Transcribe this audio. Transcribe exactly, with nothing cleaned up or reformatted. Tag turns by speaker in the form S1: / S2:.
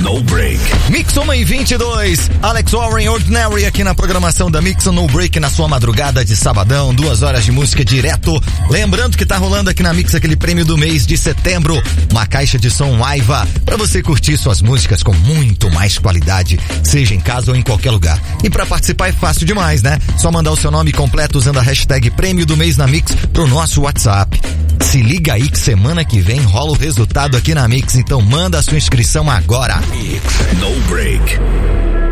S1: No Break.
S2: Mix uma e vinte e dois. Alex Warren, Ordinary aqui na programação da Mix No Break na sua madrugada de sabadão. Duas horas de música direto. Lembrando que tá rolando aqui na Mix aquele prêmio do mês de setembro. Uma caixa de som Aiva pra você curtir suas músicas com muito mais qualidade, seja em casa ou em qualquer lugar. E pra participar é fácil demais, né? Só mandar o seu nome completo usando a hashtag prêmio do mês na Mix pro nosso WhatsApp. Se liga aí que semana que vem rola o resultado aqui na Mix, então manda a sua inscrição agora.
S1: Mix No Break.